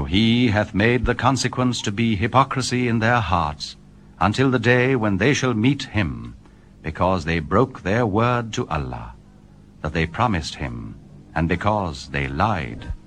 For he hath made the consequence to be hypocrisy in their hearts, until the day when they shall meet him, because they broke their word to Allah, that they promised him, and because they lied.